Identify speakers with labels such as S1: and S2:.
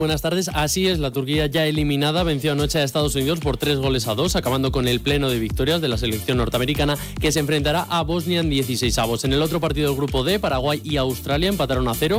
S1: Buenas tardes, así es, la Turquía ya eliminada venció anoche a Estados Unidos por 3-2, acabando con el pleno de victorias de la selección norteamericana, que se enfrentará a Bosnia en 16avos. En el otro partido del grupo D, Paraguay y Australia empataron a 0.